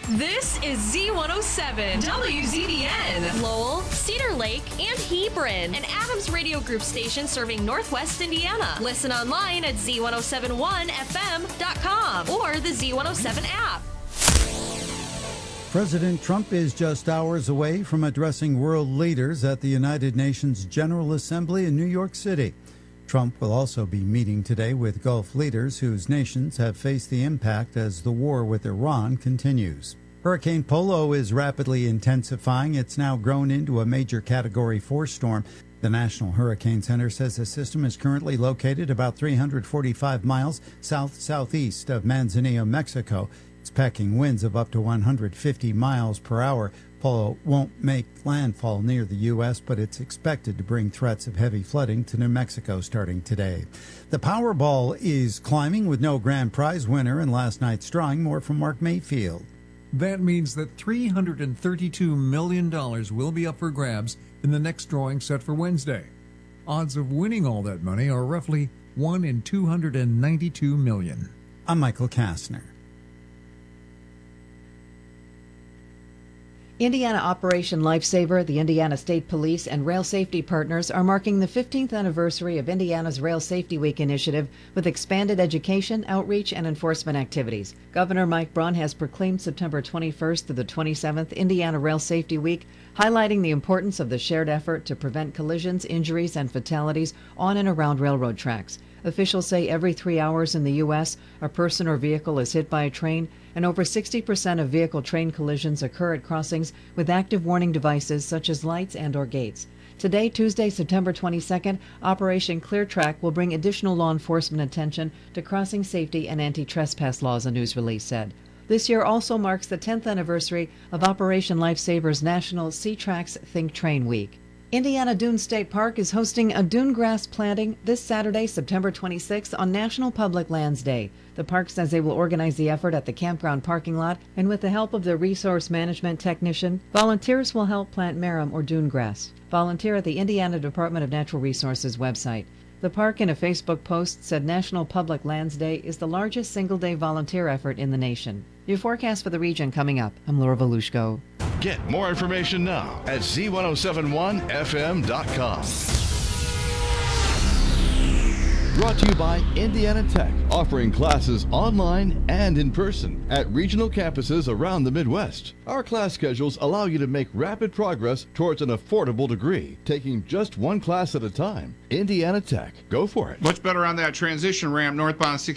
This is Z107, WZDN, Lowell, Cedar Lake, and Hebron, an Adams Radio Group station serving Northwest Indiana. Listen online at Z1071FM.com or the Z107 app. President Trump is just hours away from addressing world leaders at the United Nations General Assembly in New York City. Trump will also be meeting today with Gulf leaders whose nations have faced the impact as the war with Iran continues. Hurricane Polo is rapidly intensifying. It's now grown into a major Category 4 storm. The National Hurricane Center says the system is currently located about 345 miles south-southeast of Manzanillo, Mexico. It's packing winds of up to 150 miles per hour. Polo won't make landfall near the U.S., but it's expected to bring threats of heavy flooding to New Mexico starting today. The Powerball is climbing with no grand prize winner in last night's drawing. More from Mark Mayfield. That means that $332 million will be up for grabs in the next drawing set for Wednesday. Odds of winning all that money are roughly 1 in 292 million. I'm Michael Kastner. Indiana Operation Lifesaver, the Indiana State Police, and Rail Safety Partners are marking the 15th anniversary of Indiana's Rail Safety Week initiative with expanded education, outreach, and enforcement activities. Governor Mike Braun has proclaimed September 21st to the 27th Indiana Rail Safety Week, highlighting the importance of the shared effort to prevent collisions, injuries, and fatalities on and around railroad tracks. Officials say every 3 hours in the U.S., a person or vehicle is hit by a train, and over 60% of vehicle-train collisions occur at crossings with active warning devices such as lights and/or gates. Today, Tuesday, September 22nd, Operation Clear Track will bring additional law enforcement attention to crossing safety and anti-trespass laws, a news release said. This year also marks the 10th anniversary of Operation Lifesaver's National C-Tracks Think Train Week. Indiana Dunes State Park is hosting a dune grass planting this Saturday, September 26th on National Public Lands Day. The park says they will organize the effort at the campground parking lot, and with the help of the resource management technician, volunteers will help plant marram or dune grass. Volunteer at the Indiana Department of Natural Resources website. The park, in a Facebook post, said National Public Lands Day is the largest single-day volunteer effort in the nation. Your forecast for the region coming up. I'm Laura Volushko. Get more information now at Z1071FM.com. Brought to you by Indiana Tech, offering classes online and in person at regional campuses around the Midwest. Our class schedules allow you to make rapid progress towards an affordable degree, taking just one class at a time. Indiana Tech. Go for it. Much better on that transition ramp northbound